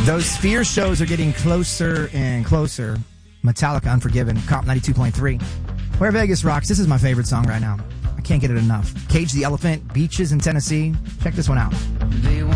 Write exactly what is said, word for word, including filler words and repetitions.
Those Sphere shows are getting closer and closer. Metallica, Unforgiven, Comp ninety-two point three. Where Vegas Rocks, this is my favorite song right now. I can't get it enough. Cage the Elephant, Beaches in Tennessee. Check this one out.